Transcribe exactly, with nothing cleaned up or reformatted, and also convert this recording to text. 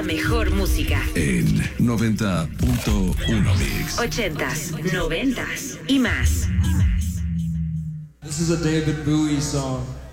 mejor música. En noventa punto uno Mix. Ochentas, noventas y más. This is a David Bowie song.